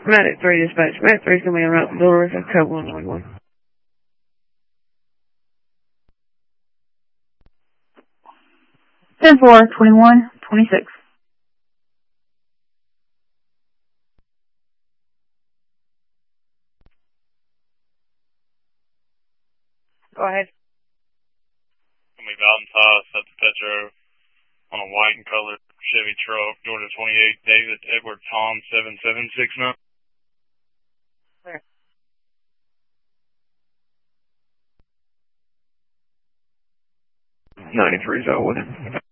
Medic 3 dispatch. Medic 3 is going to be en route to Dolores at code 111. 10-4, 21-26. Go ahead. Going to be Valentine, set the Petro on a white and colored Chevy truck, Georgia 28, David Edward Tom 7769. Where? 93's out with him.